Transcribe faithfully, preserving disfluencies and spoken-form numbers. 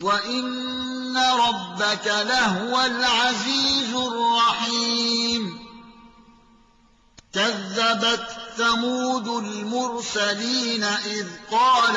وإن ربك لهو العزيز الرحيم كذبت ثمود المرسلين إذ قال